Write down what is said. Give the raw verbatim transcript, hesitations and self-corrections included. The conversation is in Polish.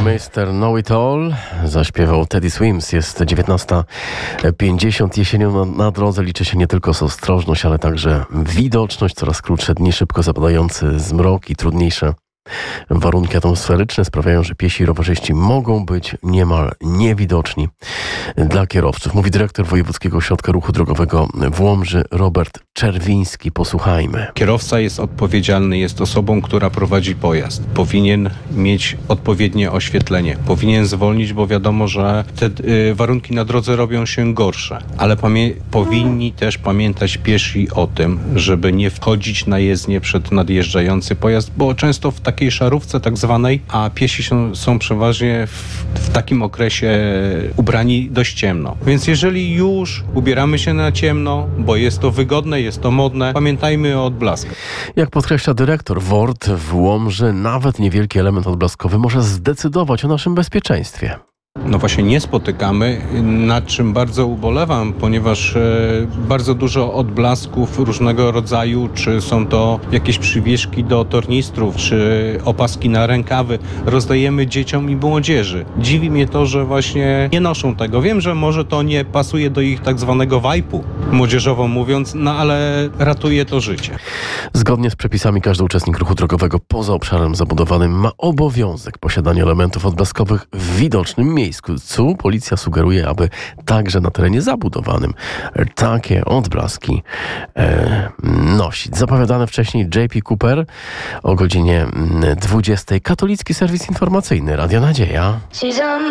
mister Know It All zaśpiewał Teddy Swims. Jest dziewiętnasta pięćdziesiąt. Jesienią na, na drodze liczy się nie tylko ostrożność, ale także widoczność. Coraz krótsze dni, szybko zapadający zmrok i trudniejsze warunki atmosferyczne sprawiają, że piesi i rowerzyści mogą być niemal niewidoczni dla kierowców. Mówi dyrektor Wojewódzkiego Ośrodka Ruchu Drogowego w Łomży Robert Czerwiński. Posłuchajmy. Kierowca jest odpowiedzialny, jest osobą, która prowadzi pojazd. Powinien mieć odpowiednie oświetlenie. Powinien zwolnić, bo wiadomo, że te y, warunki na drodze robią się gorsze. Ale pamię- powinni też pamiętać piesi o tym, żeby nie wchodzić na jezdnię przed nadjeżdżający pojazd, bo często w takiej szarówce tak zwanej, a piesi są, są przeważnie w, w takim okresie ubrani dość ciemno. Więc jeżeli już ubieramy się na ciemno, bo jest to wygodne, jest to modne, pamiętajmy o odblaskach. Jak podkreśla dyrektor W O R T w Łomży, nawet niewielki element odblaskowy może zdecydować o naszym bezpieczeństwie. No właśnie nie spotykamy, nad czym bardzo ubolewam, ponieważ e, bardzo dużo odblasków różnego rodzaju, czy są to jakieś przywieszki do tornistrów, czy opaski na rękawy, rozdajemy dzieciom i młodzieży. Dziwi mnie to, że właśnie nie noszą tego. Wiem, że może to nie pasuje do ich tak zwanego wajpu, młodzieżowo mówiąc, no ale ratuje to życie. Zgodnie z przepisami każdy uczestnik ruchu drogowego poza obszarem zabudowanym ma obowiązek posiadania elementów odblaskowych w widocznym miejscu. Policja sugeruje, aby także na terenie zabudowanym takie odblaski e, nosić. Zapowiadane wcześniej J P Cooper o godzinie dwudziestej. Katolicki serwis informacyjny Radia Nadzieja.